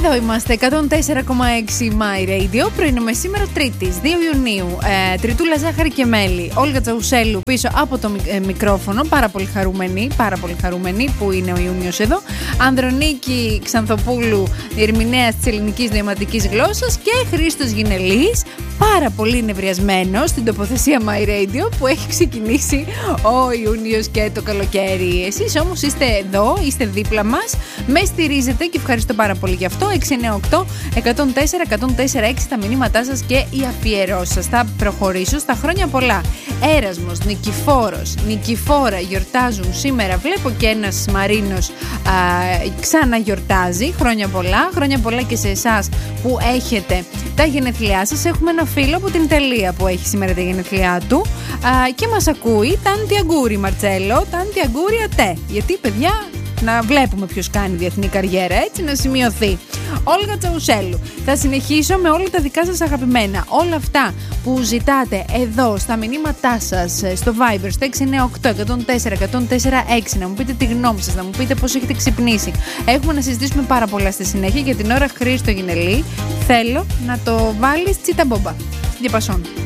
Εδώ είμαστε, 104,6 My Radio. Πρωινούμε σήμερα Τρίτης, 2 Ιουνίου. Τριτούλα ζάχαρη και μέλι. Όλγα Τσαουσέλου πίσω από το μικρόφωνο. Πάρα πολύ χαρούμενη που είναι ο Ιούνιος εδώ. Ανδρονίκη Ξανθοπούλου, ερμηνέας της ελληνικής νοηματικής γλώσσας. Και Χρήστος Γινελής, πάρα πολύ νευριασμένος στην τοποθεσία My Radio που έχει ξεκινήσει ο Ιούνιος και το καλοκαίρι. Εσείς όμως είστε εδώ, είστε δίπλα μας, με στηρίζετε και ευχαριστώ πάρα πολύ γι' αυτό. 698 104 104 τα μηνύματά σας και οι αφιερώσεις σας. Θα προχωρήσω στα χρόνια πολλά. Έρασμος, Νικηφόρος, Νικηφόρα γιορτάζουν σήμερα. Βλέπω και ένας Μαρίνος ξαναγιορτάζει. Χρόνια πολλά και σε εσάς που έχετε τα γενεθλιά σας. Έχουμε ένα φίλο από την Ιταλία που έχει σήμερα τα γενεθλιά του και μας ακούει. Τάντι αγκούρι Μαρτσέλο, τάντι αγκούρι ατέ. Γιατί παιδιά, να βλέπουμε ποιος κάνει διεθνή καριέρα, έτσι να σημειωθεί. Όλγα Τσαουσέλου. Θα συνεχίσω με όλα τα δικά σας αγαπημένα. Όλα αυτά που ζητάτε εδώ στα μηνύματά σας, στο Viber, στο 698 104 104 6, να μου πείτε τη γνώμη σας, να μου πείτε πώς έχετε ξυπνήσει. Έχουμε να συζητήσουμε πάρα πολλά στη συνέχεια. Για την ώρα, Χρήστο Γινελή, θέλω να το βάλεις τσίτα μπομπα. Διαπασών.